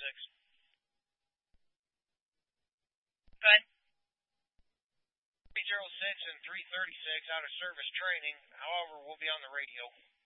Good. 306 and 336 out of service training. However, we'll be on the radio.